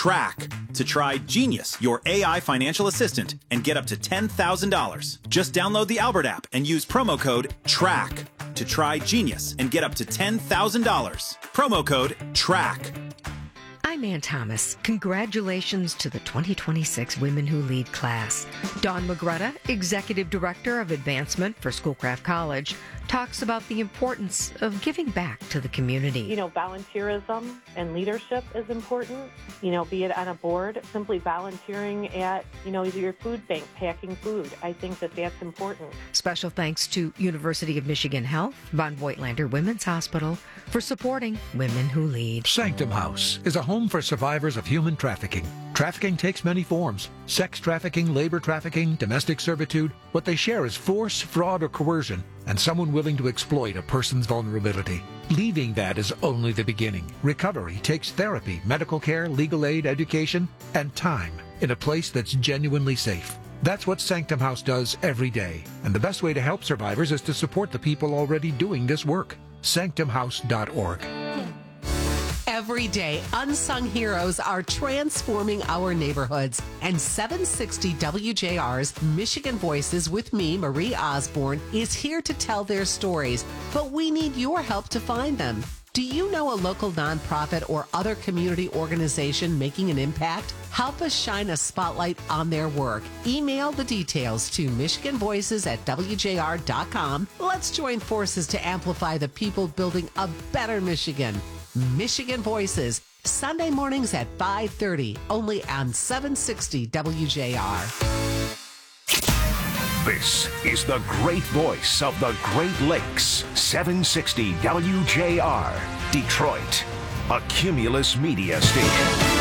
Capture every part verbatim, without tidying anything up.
TRACK, to try Genius, your A I financial assistant, and get up to ten thousand dollars. Just download the Albert app and use promo code TRACK to try Genius and get up to ten thousand dollars. Promo code TRACK. I'm Ann Thomas. Congratulations to the twenty twenty-six Women Who Lead class. Dawn Magretta, Executive Director of Advancement for Schoolcraft College, talks about the importance of giving back to the community. You know, volunteerism and leadership is important. You know, be it on a board, simply volunteering at, you know, your food bank, packing food. I think that that's important. Special thanks to University of Michigan Health, Von Voigtlander Women's Hospital, for supporting Women Who Lead. Sanctum House is a home for survivors of human trafficking. Trafficking takes many forms: sex trafficking, labor trafficking, domestic servitude. What they share is force, fraud, or coercion, and someone willing to exploit a person's vulnerability. Leaving that is only the beginning. Recovery takes therapy, medical care, legal aid, education, and time in a place that's genuinely safe. That's what Sanctum House does every day. And the best way to help survivors is to support the people already doing this work. sanctum house dot org. Every day, unsung heroes are transforming our neighborhoods. And seven sixty W J R's Michigan Voices with me, Marie Osborne, is here to tell their stories. But we need your help to find them. Do you know a local nonprofit or other community organization making an impact? Help us shine a spotlight on their work. Email the details to michigan voices at w j r dot com. Let's join forces to amplify the people building a better Michigan. Michigan Voices, Sunday mornings at five thirty, only on seven sixty W J R. This is the great voice of the Great Lakes, seven sixty W J R, Detroit, a Cumulus media station.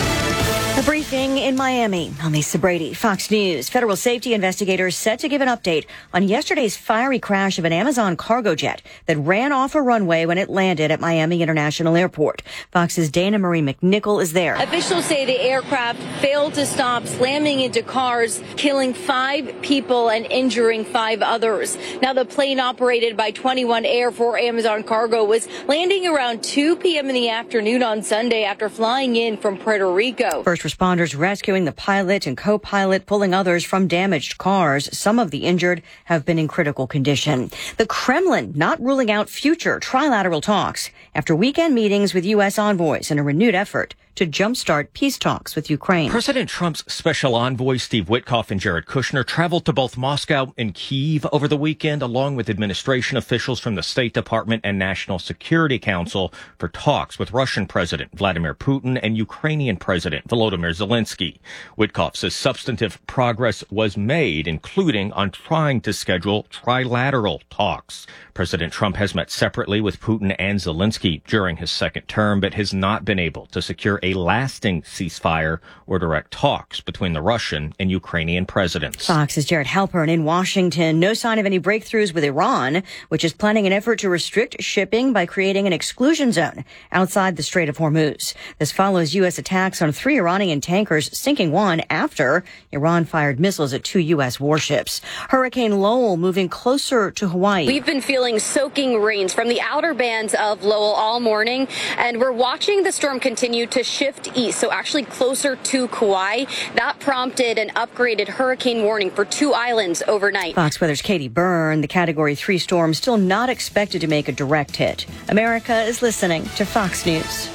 A briefing in Miami. I'm Lisa Brady, Fox News. Federal safety investigators set to give an update on yesterday's fiery crash of an Amazon cargo jet that ran off a runway when it landed at Miami International Airport. Fox's Dana Marie McNichol is there. Officials say the aircraft failed to stop, slamming into cars, killing five people and injuring five others. Now, the plane, operated by twenty-one Air for Amazon Cargo, was landing around two p.m. in the afternoon on Sunday after flying in from Puerto Rico. First responders rescuing the pilot and co-pilot, pulling others from damaged cars. Some of the injured have been in critical condition. The Kremlin not ruling out future trilateral talks after weekend meetings with U S envoys in a renewed effort to jumpstart peace talks with Ukraine. President Trump's special envoy, Steve Witkoff, and Jared Kushner traveled to both Moscow and Kyiv over the weekend, along with administration officials from the State Department and National Security Council, for talks with Russian President Vladimir Putin and Ukrainian President Volodymyr Zelensky. Witkoff says substantive progress was made, including on trying to schedule trilateral talks. President Trump has met separately with Putin and Zelensky during his second term, but has not been able to secure a lasting ceasefire or direct talks between the Russian and Ukrainian presidents. Fox's Jared Halpern in Washington. No sign of any breakthroughs with Iran, which is planning an effort to restrict shipping by creating an exclusion zone outside the Strait of Hormuz. This follows U S attacks on three Iranian tankers, sinking one after Iran fired missiles at two U S warships. Hurricane Lowell moving closer to Hawaii. We've been feeling soaking rains from the outer bands of Lowell all morning, and we're watching the storm continue to shift east, so actually closer to Kauai. That prompted an upgraded hurricane warning for two islands overnight. Fox Weather's Katie Byrne. The Category three storm still not expected to make a direct hit. America is listening to Fox News.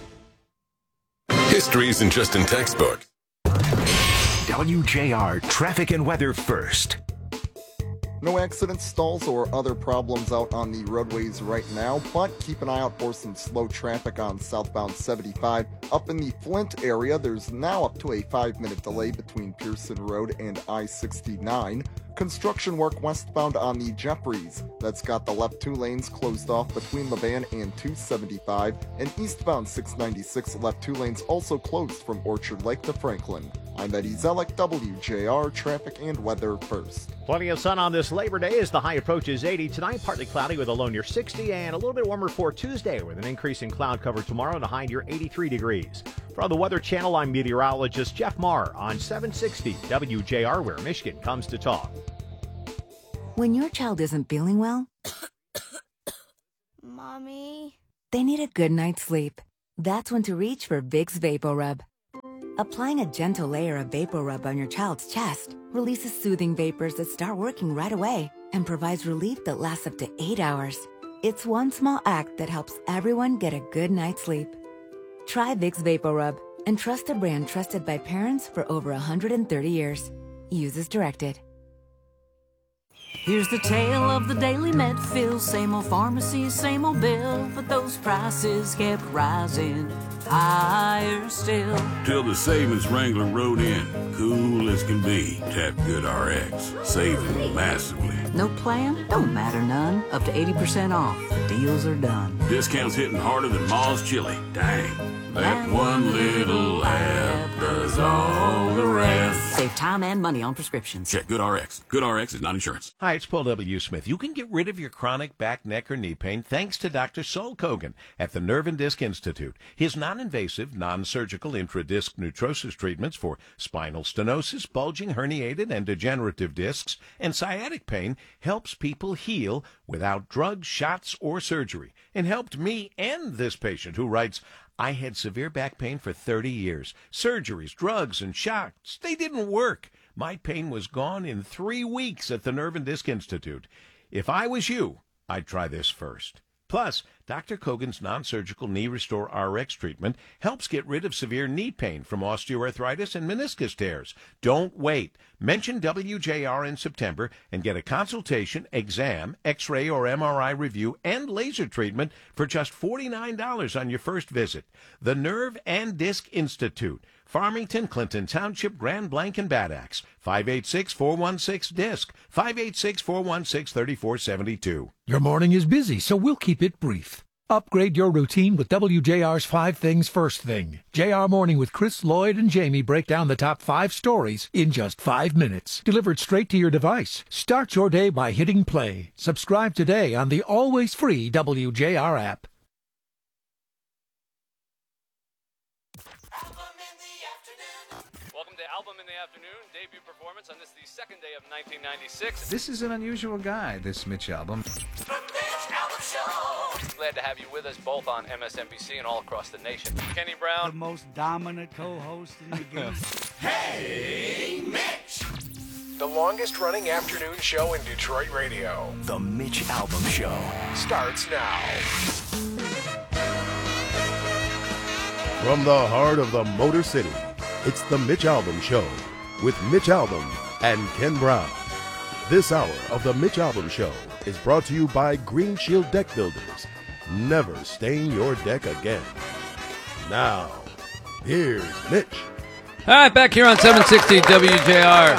History isn't just in textbooks. W J R Traffic and Weather First. No accidents, stalls, or other problems out on the roadways right now, but keep an eye out for some slow traffic on southbound seventy-five. Up in the Flint area, there's now up to a five-minute delay between Pearson Road and I sixty-nine. Construction work westbound on the Jeffries. That's got the left two lanes closed off between Levan and two seventy-five, and eastbound six ninety-six left two lanes also closed from Orchard Lake to Franklin. I'm Eddie Zellick, W J R Traffic and Weather First. Plenty of sun on this Labor Day as the high approaches eighty. Tonight, partly cloudy with a low near sixty, and a little bit warmer for Tuesday with an increase in cloud cover tomorrow and a high near eighty-three degrees. From the Weather Channel, I'm meteorologist Jeff Marr on seven sixty W J R, where Michigan comes to talk. When your child isn't feeling well, Mommy, they need a good night's sleep. That's when to reach for Vicks VapoRub. Applying a gentle layer of Vapor Rub on your child's chest releases soothing vapors that start working right away and provides relief that lasts up to eight hours. It's one small act that helps everyone get a good night's sleep. Try Vicks Vapor Rub and trust a brand trusted by parents for over one hundred thirty years. Use as directed. Here's the tale of the daily med fill. Same old pharmacy, same old bill, but those prices kept rising higher still. Till the savings wrangler rode in, cool as can be. Tap GoodRx, saving massively. No plan? Don't matter none. Up to eighty percent off. Deals are done. Discounts hitting harder than Ma's chili. Dang. That one little app does all the rest. Save time and money on prescriptions. Check GoodRx. GoodRx is not insurance. Hi, it's Paul W. Smith. You can get rid of your chronic back, neck, or knee pain thanks to Doctor Sol Kogan at the Nerve and Disc Institute. His non-invasive, non-surgical intradisc neutrosis treatments for spinal stenosis, bulging, herniated, and degenerative discs, and sciatic pain helps people heal without drugs, shots, or surgery. And helped me and this patient who writes, I had severe back pain for thirty years. Surgeries, drugs, and shots, they didn't work. My pain was gone in three weeks at the Nerve and Disc Institute. If I was you, I'd try this first. Plus, Doctor Kogan's non-surgical Knee Restore R X treatment helps get rid of severe knee pain from osteoarthritis and meniscus tears. Don't wait. Mention W J R in September and get a consultation, exam, X-ray or M R I review, and laser treatment for just forty-nine dollars on your first visit. The Nerve and Disc Institute, Farmington, Clinton Township, Grand Blanc, and Bad Axe. five eight six, four one six, D I S C, five eight six, four one six, three four seven two. Your morning is busy, so we'll keep it brief. Upgrade your routine with W J R's Five Things First Thing. J R Morning with Chris, Lloyd, and Jamie break down the top five stories in just five minutes. Delivered straight to your device. Start your day by hitting play. Subscribe today on the always free W J R app. Welcome to Album in the Afternoon, debut performance on this, the second day of nineteen ninety-six. This is an unusual guy, this Mitch Albom. Glad to have you with us both on M S N B C and all across the nation. Kenny Brown. The most dominant co-host in the game. Hey, Mitch! The longest-running afternoon show in Detroit radio. The Mitch Albom Show starts now. From the heart of the Motor City, it's the Mitch Albom Show with Mitch Albom and Ken Brown. This hour of the Mitch Albom Show is brought to you by Green Shield Deck Builders. Never stain your deck again. Now, here's Mitch. All right, back here on seven sixty W J R.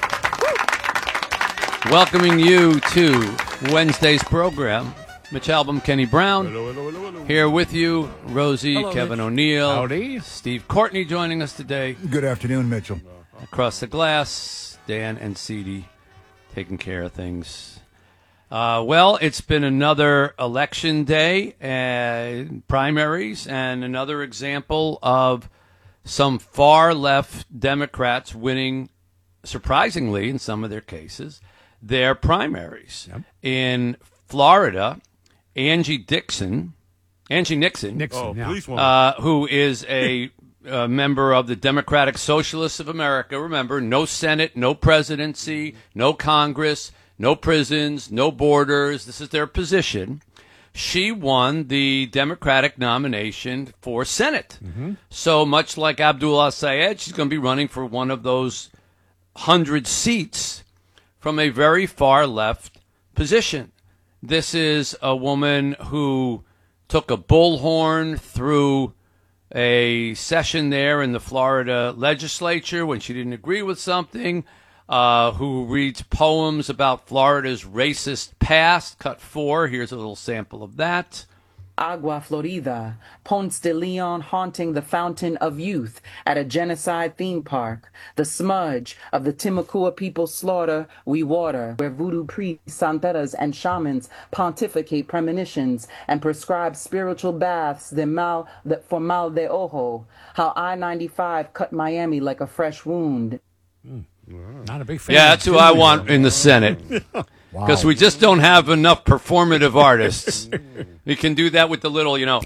Welcoming you to Wednesday's program. Mitch Albom, Kenny Brown. Hello, hello, hello, hello. Here with you, Rosie, Hello, Kevin Mitch. O'Neill. Howdy. Steve Courtney joining us today. Good afternoon, Mitchell. Across the glass, Dan and Ceedee taking care of things. Uh, well, it's been another election day, uh, primaries, and another example of some far-left Democrats winning, surprisingly, in some of their cases, their primaries. Yep. In Florida, Angie Dixon, Angie Nixon, Nixon, oh, yeah. police woman. uh, who is a, a member of the Democratic Socialists of America. Remember, no Senate, no presidency, no Congress, no prisons, no borders. This is their position. She won the Democratic nomination for Senate. Mm-hmm. So much like Abdullah Syed, she's going to be running for one of those hundred seats from a very far left position. This is a woman who took a bullhorn through a session there in the Florida legislature when she didn't agree with something, uh, who reads poems about Florida's racist past. Cut four, here's a little sample of that. Agua Florida, Ponce de Leon haunting the fountain of youth at a genocide theme park. The smudge of the Timucua people slaughter we water, where voodoo priests, santeras, and shamans pontificate premonitions and prescribe spiritual baths de mal, de, for mal de ojo. How I ninety-five cut Miami like a fresh wound. Mm. Not a big fan. Yeah, that's who I want in the Senate. Because wow. we just don't have enough performative artists. We can do that with the little, you know,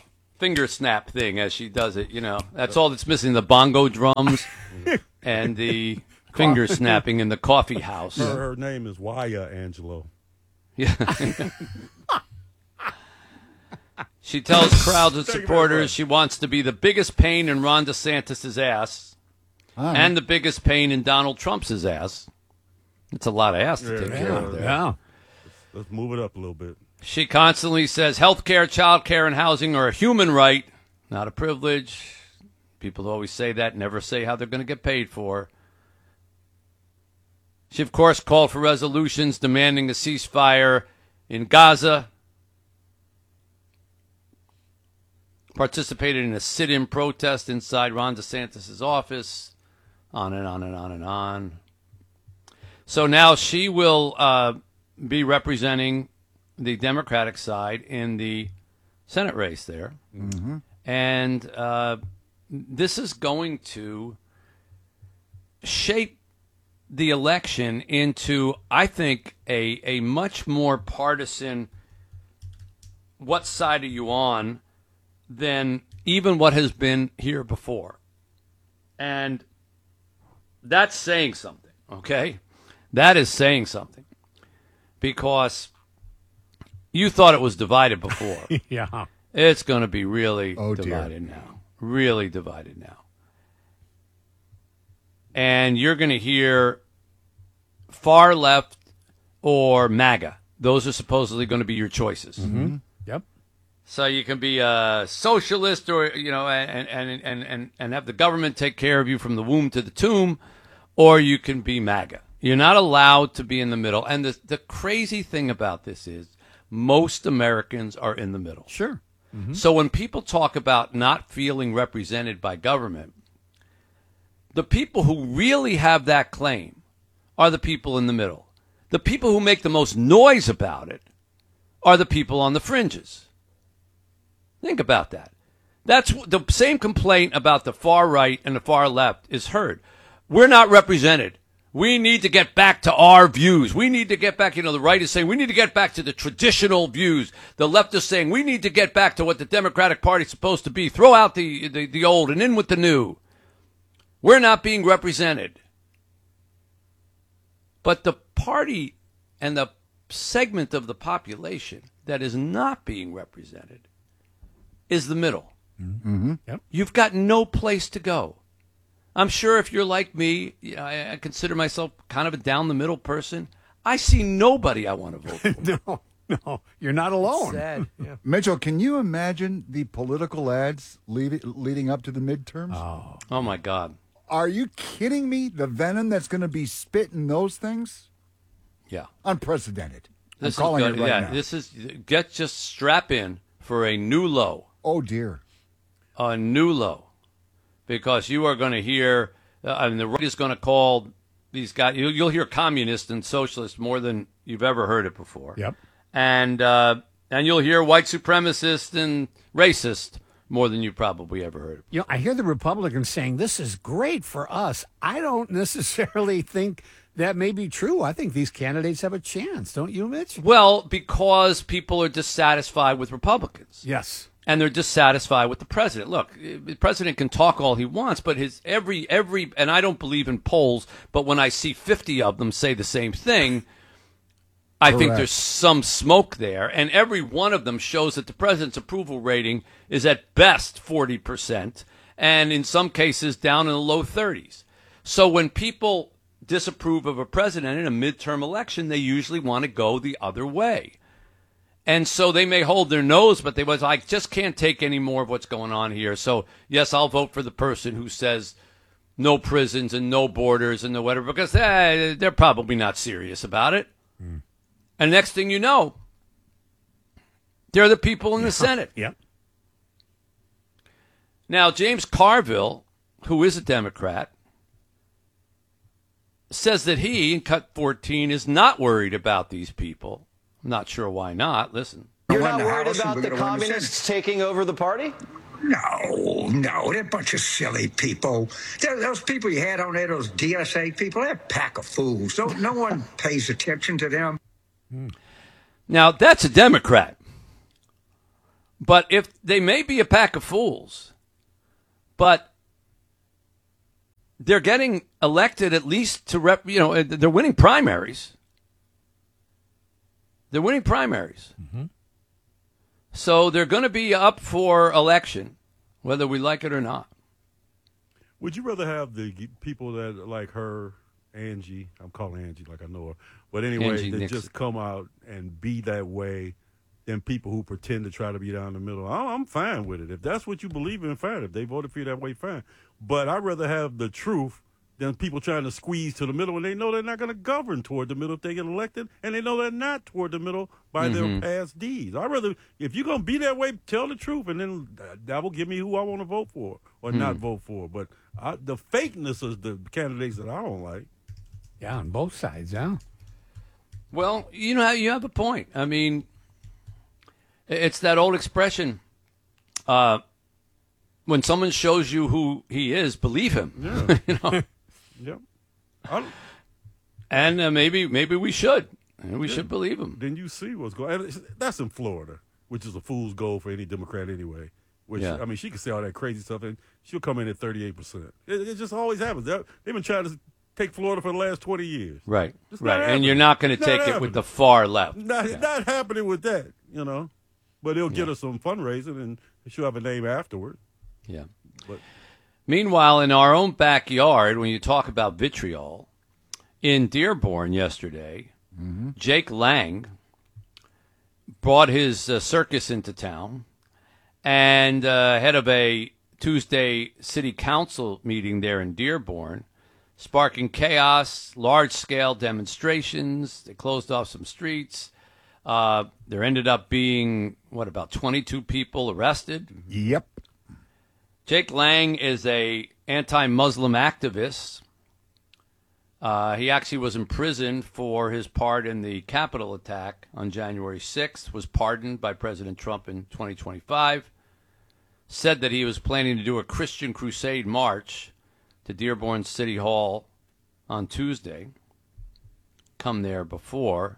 finger snap thing as she does it. You know, that's all that's missing: the bongo drums and the finger snapping in the coffee house. Her, her name is Waya Angelo. Yeah. She tells crowds of supporters she wants to be the biggest pain in Ron DeSantis' ass right. and the biggest pain in Donald Trump's ass. It's a lot of ass to Yeah, take yeah, care of there. Yeah. Let's, let's move it up a little bit. She constantly says health care, child care, and housing are a human right, not a privilege. People always say that, never say how they're going to get paid for. She, of course, called for resolutions demanding a ceasefire in Gaza. Participated in a sit-in protest inside Ron DeSantis' office. On and on and on and on. So now she will uh, be representing the Democratic side in the Senate race there. Mm-hmm. And uh, this is going to shape the election into, I think, a, a much more partisan what side are you on than even what has been here before. And that's saying something, okay? That is saying something. Because you thought it was divided before. Yeah. It's going to be really Oh, dear. divided now. Really divided now. And you're going to hear far left or MAGA. Those are supposedly going to be your choices. Mm-hmm. Yep. So you can be a socialist, or you know, and and and and and have the government take care of you from the womb to the tomb, or you can be MAGA. You're not allowed to be in the middle. And the the crazy thing about this is most Americans are in the middle. Sure. Mm-hmm. So when people talk about not feeling represented by government, the people who really have that claim are the people in the middle. The people who make the most noise about it are the people on the fringes. Think about that. That's the same complaint about the far right and the far left is heard. We're not represented. We need to get back to our views. We need to get back, you know, the right is saying we need to get back to the traditional views. The left is saying we need to get back to what the Democratic Party is supposed to be. Throw out the, the, the old and in with the new. We're not being represented. But the party and the segment of the population that is not being represented is the middle. Mm-hmm. Yep. You've got no place to go. I'm sure if you're like me, you know, I, I consider myself kind of a down-the-middle person. I see nobody I want to vote for. No, no, you're not alone. Sad. Yeah. Mitchell, can you imagine the political ads lead, leading up to the midterms? Oh. Oh, my God. Are you kidding me? The venom that's going to be spit in those things? Yeah. Unprecedented. This I'm calling is good. it right yeah, now. this is get just strap in for a new low. Oh, dear. A new low. Because you are going to hear, uh, I mean, the right is going to call these guys, you, you'll hear communists and socialists more than you've ever heard it before. Yep. And, uh, and you'll hear white supremacists and racists more than you probably ever heard. You know, I hear the Republicans saying this is great for us. I don't necessarily think that may be true. I think these candidates have a chance, don't you, Mitch? Well, because people are dissatisfied with Republicans. Yes. And they're dissatisfied with the president. Look, the president can talk all he wants, but his every every and I don't believe in polls, but when I see fifty of them say the same thing, I Correct. think there's some smoke there. And every one of them shows that the president's approval rating is at best forty percent, and in some cases down in the low thirties. So when people disapprove of a president in a midterm election, they usually want to go the other way. And so they may hold their nose, but they was I just can't take any more of what's going on here. So, yes, I'll vote for the person who says no prisons and no borders and no whatever, because eh, they're probably not serious about it. Mm. And next thing you know, they're the people in the Senate. Yep. Now, James Carville, who is a Democrat, says that he, in Cut fourteen, is not worried about these people. I'm not sure why not. Listen. You're not worried about the communists taking over the party? No, no, they're a bunch of silly people. They're, those people you had on there, those D S A people, they're a pack of fools. No, no one pays attention to them. Now, that's a Democrat. But if they may be a pack of fools, but they're getting elected at least to rep, you know, they're winning primaries. They're winning primaries. Mm-hmm. So they're going to be up for election, whether we like it or not. Would you rather have the people that like her, Angie, I'm calling Angie like I know her, but anyway, Angie that Nixon. just come out and be that way than people who pretend to try to be down the middle? I- I'm fine with it. If that's what you believe in, fine. If they voted for you that way, fine. But I'd rather have the truth than people trying to squeeze to the middle when they know they're not going to govern toward the middle if they get elected, and they know they're not toward the middle by Mhm. their past deeds. I'd rather, if you're going to be that way, tell the truth, and then that will give me who I want to vote for or Hmm. not vote for. But I, the fakeness is the candidates that I don't like. Yeah, on both sides, yeah. Well, you know, you have a point. I mean, it's that old expression, uh, when someone shows you who he is, believe him. Yeah. you know? Yep. I, And uh, maybe maybe we should. We Yeah. should believe him. Then you see what's going on. That's in Florida, which is a fool's gold for any Democrat anyway. Which, Yeah. I mean, she can say all that crazy stuff, and she'll come in at thirty-eight percent. It, it just always happens. They're- They've been trying to take Florida for the last twenty years. Right, It's not right. And happening. you're not going to Not take it happening. with the far left. Not, Yeah. not happening with that, you know. But it'll get her some fundraising, and she'll have a name afterward. Yeah. But Meanwhile, in our own backyard, when you talk about vitriol, in Dearborn yesterday, Jake Lang brought his uh, circus into town, and uh, head of a Tuesday city council meeting there in Dearborn, sparking chaos, large-scale demonstrations. They closed off some streets. Uh, there ended up being, what, about twenty-two people arrested? Yep. Jake Lang is a anti-Muslim activist. Uh, he actually was imprisoned for his part in the Capitol attack on January sixth, was pardoned by President Trump in twenty twenty-five, said that he was planning to do a Christian crusade march to Dearborn City Hall on Tuesday. Come there before.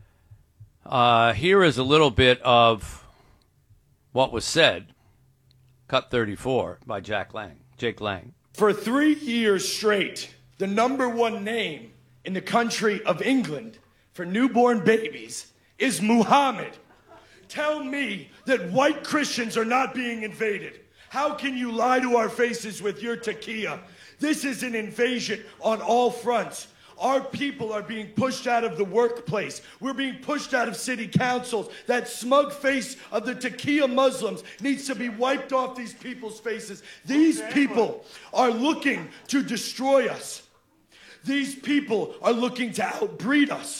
Uh, here is a little bit of what was said. Cut thirty-four by Jack Lang. Jake Lang. For three years straight, the number one name in the country of England for newborn babies is Muhammad. Tell me that white Christians are not being invaded. How can you lie to our faces with your taqiyya? This is an invasion on all fronts. Our people are being pushed out of the workplace. We're being pushed out of city councils. That smug face of the taqiyya Muslims needs to be wiped off these people's faces. These people are looking to destroy us. These people are looking to outbreed us.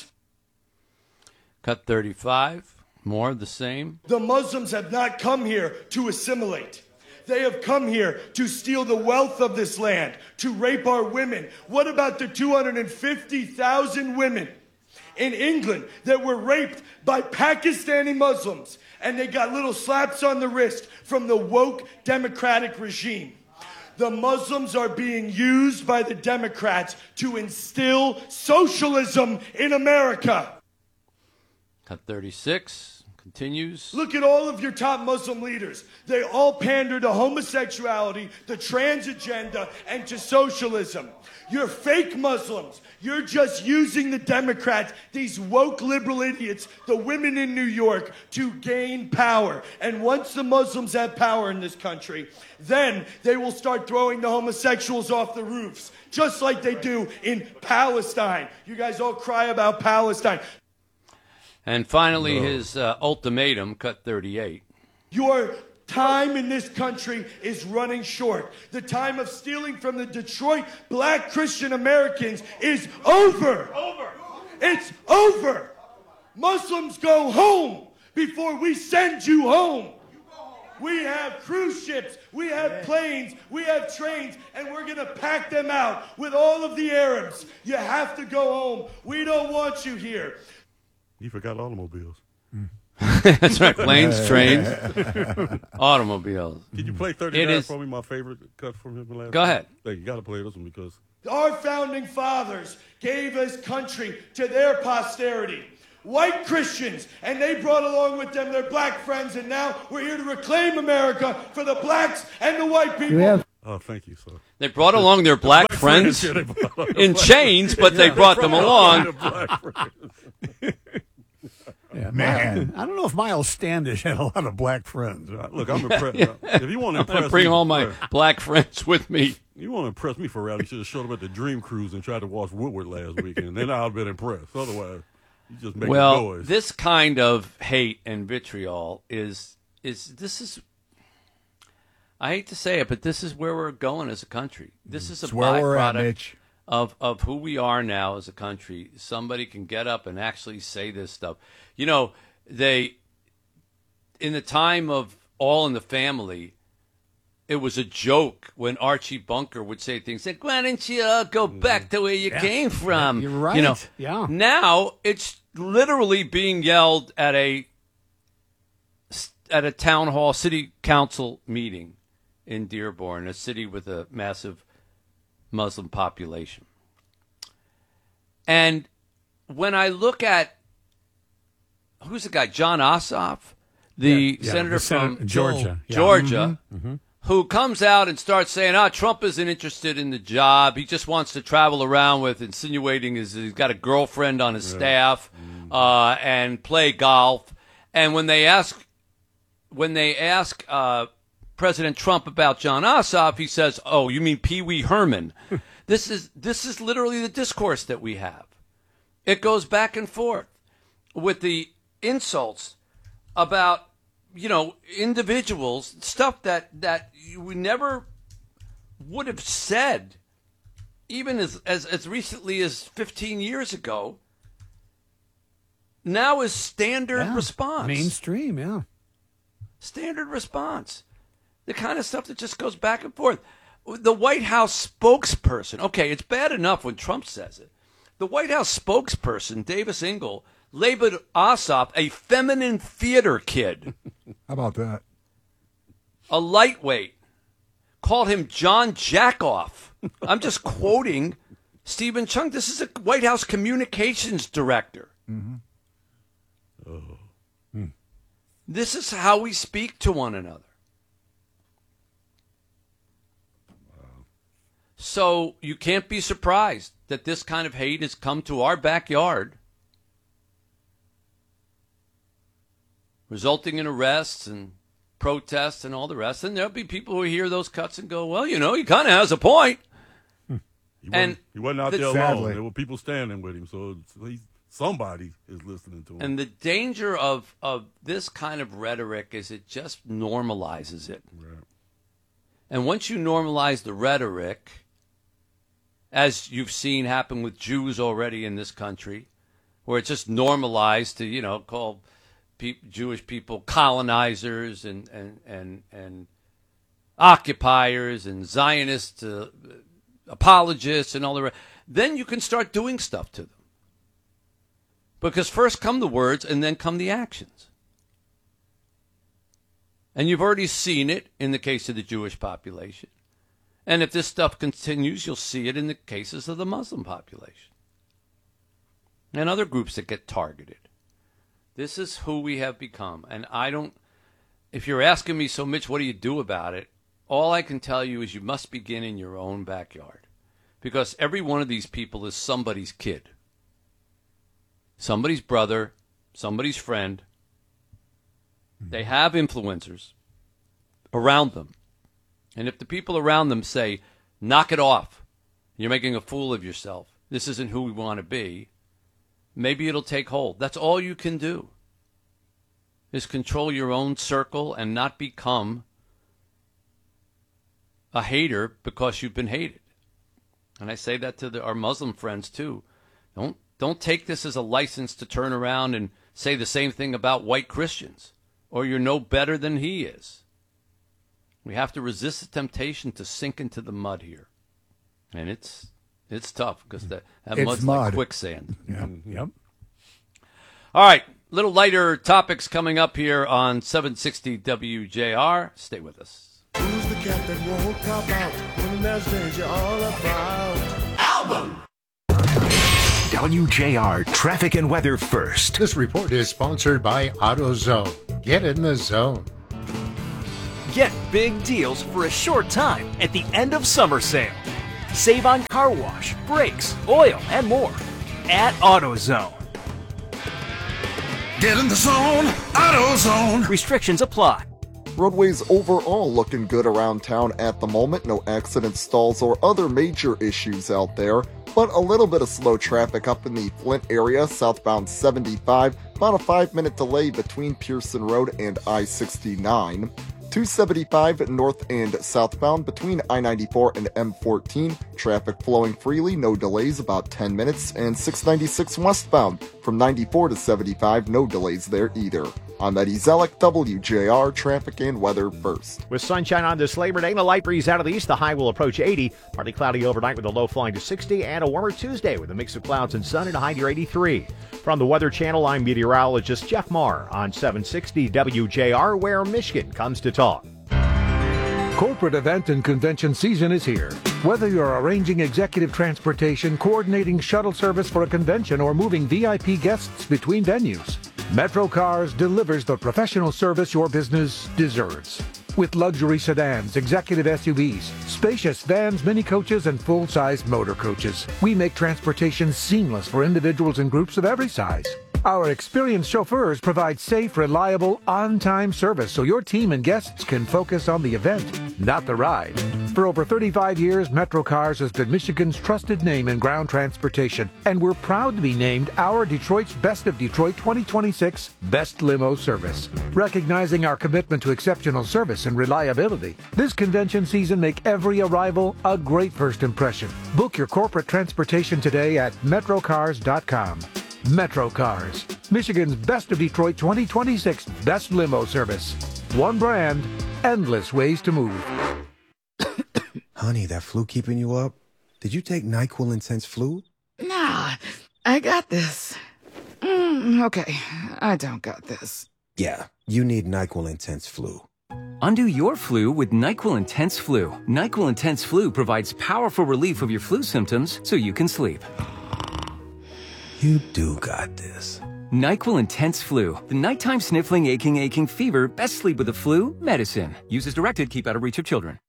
Cut thirty-five. More of the same. The Muslims have not come here to assimilate. They have come here to steal the wealth of this land, to rape our women. What about the two hundred fifty thousand women in England that were raped by Pakistani Muslims and they got little slaps on the wrist from the woke Democratic regime? The Muslims are being used by the Democrats to instill socialism in America. Cut thirty-six. Continues. Look at all of your top Muslim leaders. They all pander to homosexuality, the trans agenda, and to socialism. You're fake Muslims. You're just using the Democrats, these woke liberal idiots, the women in New York, to gain power. And once the Muslims have power in this country, then they will start throwing the homosexuals off the roofs, just like they do in Palestine. You guys all cry about Palestine. And finally, his uh, ultimatum, cut thirty-eight. Your time in this country is running short. The time of stealing from the Detroit black Christian Americans is over. Over. It's over. Muslims go home before we send you home. We have cruise ships, we have planes, we have trains, and we're going to pack them out with all of the Arabs. You have to go home. We don't want you here. you forgot automobiles. That's right. Planes, trains, automobiles. Can you play It thirty-nine is- for me? My favorite cut from him last Go week? ahead. Hey, you got to play this one because Our founding fathers gave this country to their posterity. white Christians, and they brought along with them their black friends, and now we're here to reclaim America for the blacks and the white people. Yeah. Oh, thank you, sir. They brought along their black, black friends, friends, yeah, they brought along in black- chains, but Yeah, they they brought them brought along. along the black friends. Yeah, Man. I don't know if Miles Standish had a lot of black friends. Look, I'm impressed. If you want to I'm gonna impress bring me, all my uh, black friends with me. You want to impress me for a rally, you should have showed up at the Dream Cruise and tried to watch Woodward last weekend. Then I'd have been impressed. Otherwise, you just make Well, noise. this kind of hate and vitriol is is this is. I hate to say it, but this is where we're going as a country. This is a It's where we're at, byproduct Mitch. of of who we are now as a country. Somebody can get up and actually say this stuff. You know, they in the time of All in the Family, it was a joke when Archie Bunker would say things like, "Why don't you uh, go back to where you Yeah. came from?" You're right. You know, Yeah. now it's literally being yelled at a at a town hall city council meeting in Dearborn, a city with a massive Muslim population. And when I look at who's the guy, John Ossoff, the Yeah, yeah, senator the Senate- from Georgia. Yeah. Georgia, Mhm, mhm. who comes out and starts saying, "Ah, Trump isn't interested in the job. He just wants to travel around with insinuating his, he's got a girlfriend on his staff uh, and play golf." And when they ask, when they ask uh, President Trump about John Ossoff, he says, "Oh, you mean Pee Wee Herman?" This is this is literally the discourse that we have. It goes back and forth with the insults about, you know, individuals, stuff that, that we never would have said, even as, as, as recently as fifteen years ago, now is standard Yeah. response. Mainstream, yeah. Standard response. The kind of stuff that just goes back and forth. The White House spokesperson, okay, it's bad enough when Trump says it. The White House spokesperson, Davis Ingle, labeled Ossoff a feminine theater kid. How about that? A lightweight, called him John Jackoff. I'm just quoting Stephen Chung. This is a White House communications director. Mm-hmm. This is how we speak to one another. So you can't be surprised that this kind of hate has come to our backyard, resulting in arrests and protests and all the rest. And there'll be people who hear those cuts and go, "Well, you know, he kind of has a point." He and wasn't, he wasn't out the- there alone. Sadly. There were people standing with him, so it's- he's, somebody is listening to him. And the danger of, of this kind of rhetoric is it just normalizes it. Right. And once you normalize the rhetoric, as you've seen happen with Jews already in this country, where it's just normalized to, you know, call pe- Jewish people colonizers and, and, and, and occupiers and Zionist uh, apologists and all the rest, then you can start doing stuff to them. Because first come the words and then come the actions. And you've already seen it in the case of the Jewish population. And if this stuff continues, you'll see it in the cases of the Muslim population and other groups that get targeted. This is who we have become. And I don't, if you're asking me, so Mitch, what do you do about it? All I can tell you is you must begin in your own backyard. Because every one of these people is somebody's kid, somebody's brother, somebody's friend. They have influencers around them. And if the people around them say, "Knock it off, you're making a fool of yourself, this isn't who we want to be," maybe it'll take hold. That's all you can do, is control your own circle and not become a hater because you've been hated. And I say that to the, our Muslim friends too. Don't don't take this as a license to turn around and say the same thing about white Christians, or you're no better than he is. We have to resist the temptation to sink into the mud here. And it's it's tough because that, that It's mud's mud. like quicksand. Yep. Yep. All right, little lighter topics coming up here on seven sixty W J R. Stay with us. Who's the cat that won't cop out when there's danger all about? Album! W J R traffic and weather first. This report is sponsored by AutoZone. Get in the zone. Get big deals for a short time at the end of summer sale. Save on car wash, brakes, oil, and more at AutoZone. Get in the zone, AutoZone. Restrictions apply. Roadways overall looking good around town at the moment. No accidents, stalls, or other major issues out there. But a little bit of slow traffic up in the Flint area, southbound seventy-five. About a five-minute delay between Pearson Road and I sixty-nine. two seventy-five north and southbound between I ninety-four and M fourteen. Traffic flowing freely, no delays, about ten minutes. And six ninety-six westbound from ninety-four to seventy-five, no delays there either. I'm Eddie Zellick, W J R traffic and weather first. With sunshine on this Labor Day and a light breeze out of the east, the high will approach eighty. Partly cloudy overnight with a low falling to sixty, and a warmer Tuesday with a mix of clouds and sun and a high near eighty-three. From the Weather Channel, I'm meteorologist Jeff Marr on seven sixty W J R, where Michigan comes to talk. Corporate event and convention season is here. Whether you're arranging executive transportation, coordinating shuttle service for a convention, or moving V I P guests between venues, Metro Cars delivers the professional service your business deserves. With luxury sedans, executive S U Vs, spacious vans, mini coaches, and full-size motor coaches, we make transportation seamless for individuals and groups of every size. Our experienced chauffeurs provide safe, reliable, on-time service so your team and guests can focus on the event, not the ride. For over thirty-five years, Metro Cars has been Michigan's trusted name in ground transportation, and we're proud to be named our Detroit's Best of Detroit twenty twenty-six Best Limo Service. Recognizing our commitment to exceptional service and reliability, this convention season make every arrival a great first impression. Book your corporate transportation today at metro cars dot com. Metro Cars, Michigan's Best of Detroit twenty twenty-six Best Limo Service. One brand, endless ways to move. Honey, that flu keeping you up? Did you take NyQuil Intense Flu? Nah, I got this. Mm, okay, I don't got this. Yeah, you need NyQuil Intense Flu. Undo your flu with NyQuil Intense Flu. NyQuil Intense Flu provides powerful relief of your flu symptoms so you can sleep. You do got this. NyQuil Intense Flu. The nighttime sniffling, aching, aching fever. Best sleep with the flu. Medicine. Use as directed. Keep out of reach of children.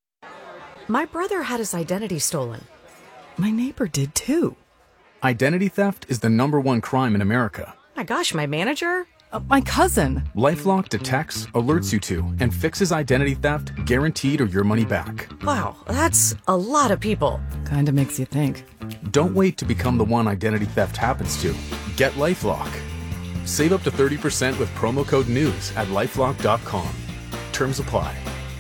My brother had his identity stolen. My neighbor did too. Identity theft is the number one crime in America. My gosh, my manager? Uh, my cousin. LifeLock detects, alerts you to, and fixes identity theft guaranteed or your money back. Wow, that's a lot of people. Kinda makes you think. Don't wait to become the one identity theft happens to. Get LifeLock. Save up to thirty percent with promo code NEWS at lifelock dot com. Terms apply.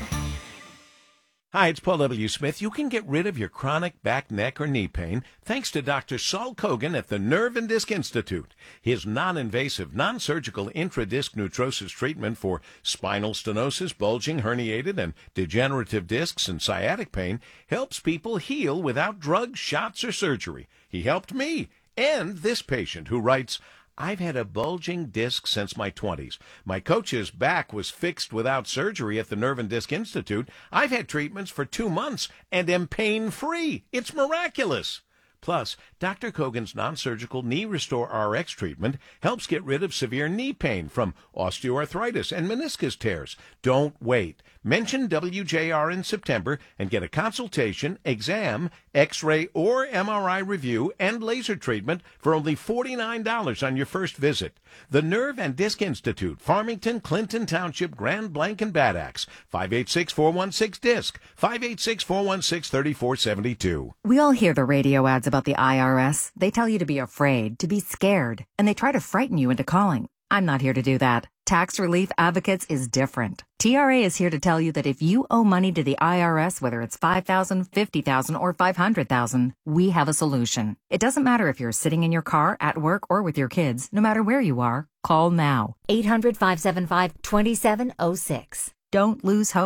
Hi, it's Paul W. Smith. You can get rid of your chronic back, neck, or knee pain thanks to Doctor Saul Kogan at the Nerve and Disc Institute. His non-invasive, non-surgical intradisc neutrosis treatment for spinal stenosis, bulging, herniated, and degenerative discs and sciatic pain helps people heal without drugs, shots, or surgery. He helped me and this patient who writes, I've had a bulging disc since my twenties. My coach's back was fixed without surgery at the Nerve and Disc Institute. I've had treatments for two months and am pain-free. It's miraculous. Plus, Doctor Kogan's non-surgical Knee Restore R X treatment helps get rid of severe knee pain from osteoarthritis and meniscus tears. Don't wait. Mention W J R in September and get a consultation, exam, X-ray, or M R I review and laser treatment for only forty-nine dollars on your first visit. The Nerve and Disc Institute, Farmington, Clinton Township, Grand Blanc, and Bad Axe. five eight six, four one six, D I S C, five eight six, four one six, three four seven two. We all hear the radio ads about the I R S. They tell you to be afraid, to be scared, and they try to frighten you into calling. I'm not here to do that. Tax Relief Advocates is different. T R A is here to tell you that if you owe money to the I R S, whether it's five thousand dollars, fifty thousand dollars, or five hundred thousand dollars, we have a solution. It doesn't matter if you're sitting in your car, at work, or with your kids. No matter where you are, call now. eight hundred, five seven five, two seven zero six. Don't lose hope.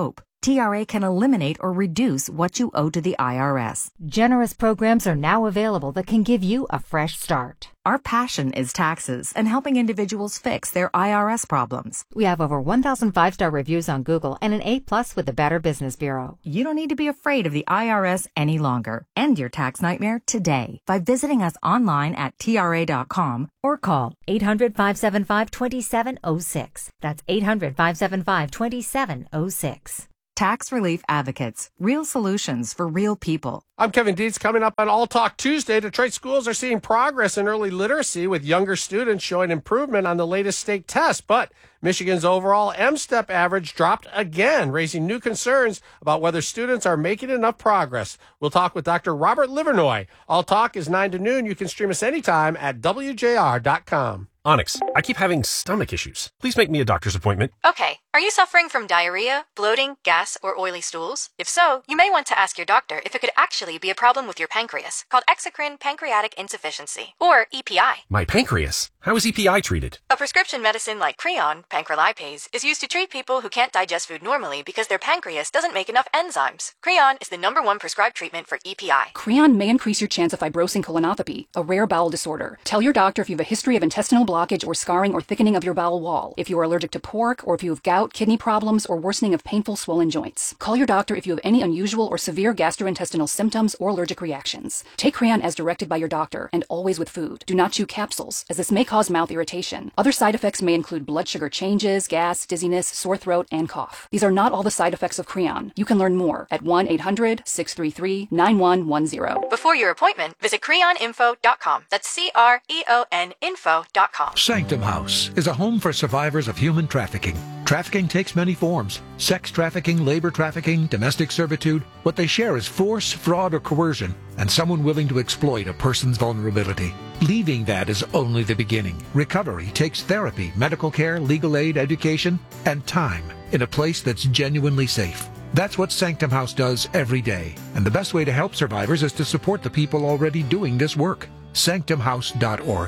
T R A can eliminate or reduce what you owe to the I R S. Generous programs are now available that can give you a fresh start. Our passion is taxes and helping individuals fix their I R S problems. We have over one thousand five-star reviews on Google and an A plus with the Better Business Bureau. You don't need to be afraid of the I R S any longer. End your tax nightmare today by visiting us online at T R A dot com or call eight hundred, five seven five, two seven zero six. That's eight hundred, five seven five, two seven zero six. Tax Relief Advocates. Real solutions for real people. I'm Kevin Dietz. Coming up on All Talk Tuesday, Detroit schools are seeing progress in early literacy with younger students showing improvement on the latest state test. But Michigan's overall M STEP average dropped again, raising new concerns about whether students are making enough progress. We'll talk with Doctor Robert Livernoy. All Talk is nine to noon. You can stream us anytime at W J R dot com. Onyx, I keep having stomach issues. Please make me a doctor's appointment. Okay. Are you suffering from diarrhea, bloating, gas, or oily stools? If so, you may want to ask your doctor if it could actually be a problem with your pancreas, called exocrine pancreatic insufficiency, or E P I. My pancreas? How is E P I treated? A prescription medicine like Creon, pancrelipase, is used to treat people who can't digest food normally because their pancreas doesn't make enough enzymes. Creon is the number one prescribed treatment for E P I. Creon may increase your chance of fibrosing colonopathy, a rare bowel disorder. Tell your doctor if you have a history of intestinal blockage or scarring or thickening of your bowel wall, if you are allergic to pork, or if you have gout, kidney problems, or worsening of painful swollen joints. Call your doctor if you have any unusual or severe gastrointestinal symptoms or allergic reactions. Take Creon as directed by your doctor, and always with food. Do not chew capsules, as this may cause mouth irritation. Other side effects may include blood sugar changes, gas, dizziness, sore throat, and cough. These are not all the side effects of Creon. You can learn more at one eight hundred, six three three, nine one one zero. Before your appointment, visit creon info dot com. That's C R E O N info dot com. Sanctum House is a home for survivors of human trafficking. Trafficking takes many forms: sex trafficking, labor trafficking, domestic servitude. What they share is force, fraud, or coercion, and someone willing to exploit a person's vulnerability. Leaving that is only the beginning. Recovery takes therapy, medical care, legal aid, education, and time in a place that's genuinely safe. That's what Sanctum House does every day. And the best way to help survivors is to support the people already doing this work. sanctum house dot org.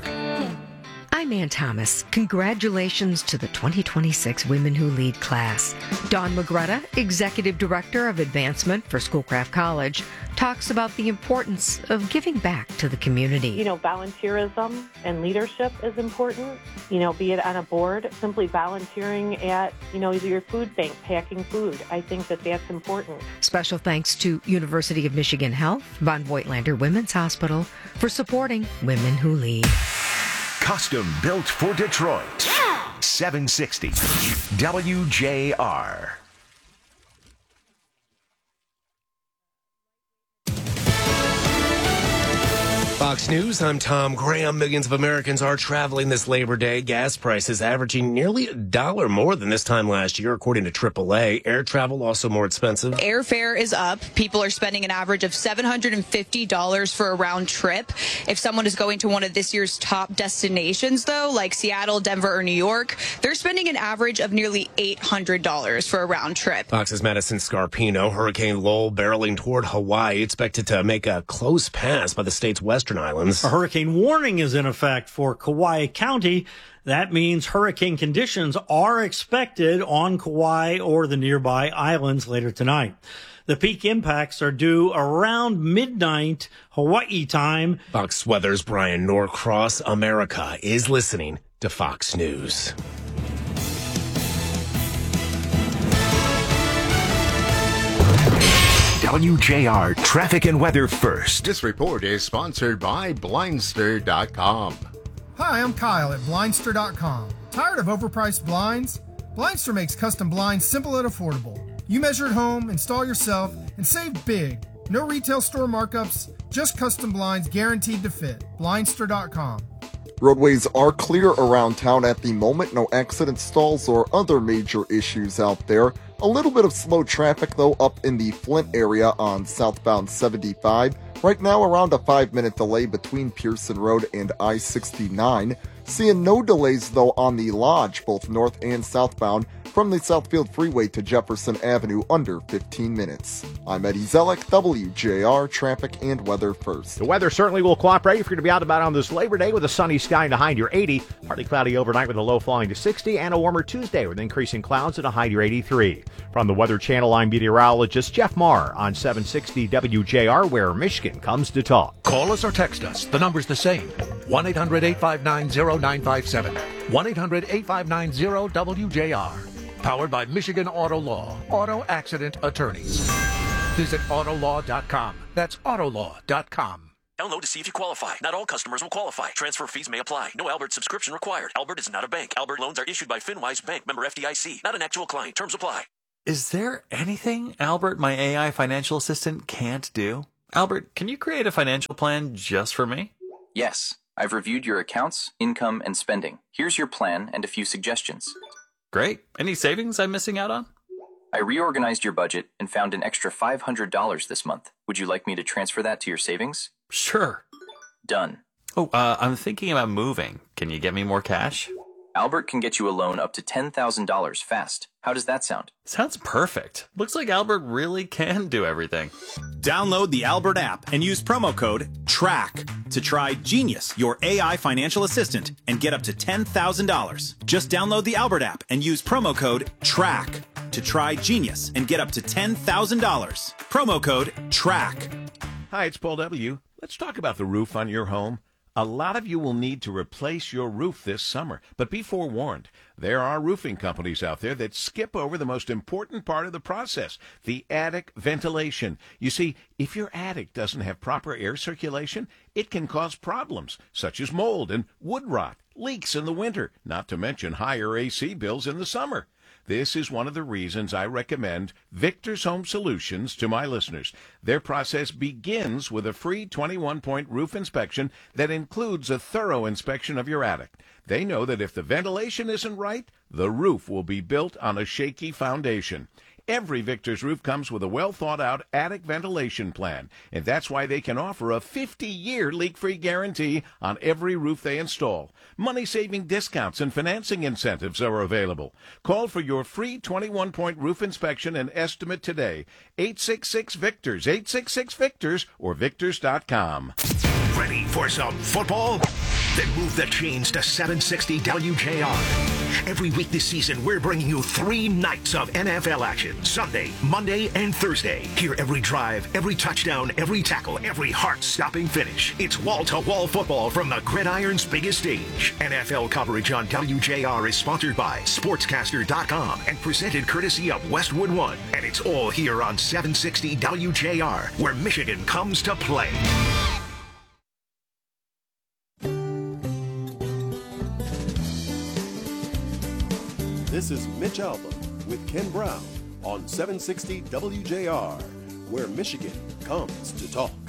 I'm Ann Thomas. Congratulations to the twenty twenty-six Women Who Lead class. Dawn Magretta, Executive Director of Advancement for Schoolcraft College, talks about the importance of giving back to the community. You know, volunteerism and leadership is important. You know, be it on a board, simply volunteering at, you know, either your food bank, packing food. I think that that's important. Special thanks to University of Michigan Health, Von Voigtlander Women's Hospital for supporting Women Who Lead. Custom built for Detroit. seven sixty W J R. Fox News, I'm Tom Graham. Millions of Americans are traveling this Labor Day. Gas prices averaging nearly a dollar more than this time last year, according to triple A. Air travel also more expensive. Airfare is up. People are spending an average of seven hundred fifty dollars for a round trip. If someone is going to one of this year's top destinations, though, like Seattle, Denver, or New York, they're spending an average of nearly eight hundred dollars for a round trip. Fox's Madison Scarpino. Hurricane Lowell barreling toward Hawaii, expected to make a close pass by the state's western islands. A hurricane warning is in effect for Kauai County. That means hurricane conditions are expected on Kauai or the nearby islands later tonight. The peak impacts are due around midnight Hawaii time. Fox Weather's Brian Norcross. America is listening to Fox News. W J R Traffic and Weather First. This report is sponsored by Blindster dot com. Hi, I'm Kyle at Blindster dot com. Tired of overpriced blinds? Blindster makes custom blinds simple and affordable. You measure at home, install yourself, and save big. No retail store markups, just custom blinds guaranteed to fit. Blindster dot com. Roadways are clear around town at the moment. No accident stalls or other major issues out there. A little bit of slow traffic, though, up in the Flint area on southbound seventy-five. Right now, around a five-minute delay between Pearson Road and I sixty-nine. Seeing no delays, though, on the Lodge, both north and southbound, from the Southfield Freeway to Jefferson Avenue, under fifteen minutes. I'm Eddie Zellick, W J R Traffic and Weather First. The weather certainly will cooperate if you're going to be out and about on this Labor Day with a sunny sky and a high near eighty. Partly cloudy overnight with a low falling to sixty, and a warmer Tuesday with increasing clouds and a high near eighty-three. From the Weather Channel, I'm meteorologist Jeff Marr on seven sixty W J R, where Michigan comes to talk. Call us or text us. The number's the same. one eight hundred eight five nine zero nine five seven. one eight hundred eight five nine zero W J R. Powered by Michigan Auto Law, Auto Accident Attorneys. Visit autolaw dot com. That's autolaw dot com. Download to see if you qualify. Not all customers will qualify. Transfer fees may apply. No Albert subscription required. Albert is not a bank. Albert loans are issued by FinWise Bank, member F D I C. Not an actual client. Terms apply. Is there anything Albert, my A I financial assistant, can't do? Albert, can you create a financial plan just for me? Yes. I've reviewed your accounts, income, and spending. Here's your plan and a few suggestions. Great. Any savings I'm missing out on? I reorganized your budget and found an extra five hundred dollars this month. Would you like me to transfer that to your savings? Sure. Done. Oh, uh, I'm thinking about moving. Can you get me more cash? Albert can get you a loan up to ten thousand dollars fast. How does that sound? Sounds perfect. Looks like Albert really can do everything. Download the Albert app and use promo code TRACK to try Genius, your A I financial assistant, and get up to ten thousand dollars. Just download the Albert app and use promo code TRACK to try Genius and get up to ten thousand dollars. Promo code TRACK. Hi, it's Paul W. Let's talk about the roof on your home. A lot of you will need to replace your roof this summer, but be forewarned. There are roofing companies out there that skip over the most important part of the process, the attic ventilation. You see, if your attic doesn't have proper air circulation, it can cause problems, such as mold and wood rot, leaks in the winter, not to mention higher A C bills in the summer. This is one of the reasons I recommend Victor's Home Solutions to my listeners. Their process begins with a free twenty-one point roof inspection that includes a thorough inspection of your attic. They know that if the ventilation isn't right, the roof will be built on a shaky foundation. Every Victor's roof comes with a well-thought-out attic ventilation plan, and that's why they can offer a fifty-year leak-free guarantee on every roof they install. Money-saving discounts and financing incentives are available. Call for your free twenty-one point roof inspection and estimate today. eight six six Victors, eight six six Victors, or victors dot com. Ready for some football? Then move the chains to seven sixty W J R. Every week this season, we're bringing you three nights of N F L action. Sunday, Monday, and Thursday. Hear every drive, every touchdown, every tackle, every heart-stopping finish. It's wall-to-wall football from the gridiron's biggest stage. N F L coverage on W J R is sponsored by Sportscaster dot com and presented courtesy of Westwood One. And it's all here on seven sixty W J R, where Michigan comes to play. This is Mitch Albom with Ken Brown on seven sixty W J R, where Michigan comes to talk.